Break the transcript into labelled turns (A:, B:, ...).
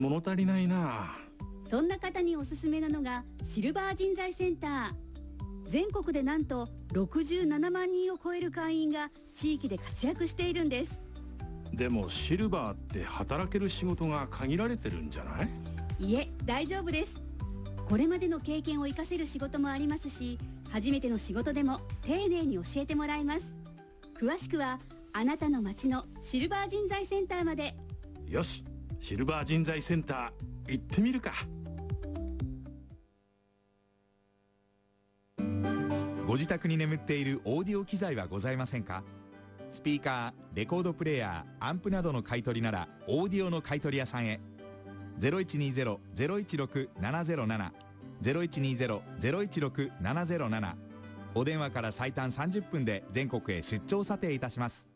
A: 物足りないな。
B: そんな方におすすめなのがシルバー人材センター。全国でなんと67万人を超える会員が地域で活躍しているんです。
A: でもシルバーって働ける仕事が限られてるんじゃない？
B: いえ、大丈夫です。これまでの経験を生かせる仕事もありますし、初めての仕事でも丁寧に教えてもらえます。詳しくはあなたの町のシルバー人材センターまで。
A: よし、シルバー人材センター行ってみるか。
C: ご自宅に眠っているオーディオ機材はございませんか？スピーカー、レコードプレーヤー、アンプなどの買い取りならオーディオの買い取り屋さんへ。0120-016-707 0120-016-707。お電話から最短30分で全国へ出張査定いたします。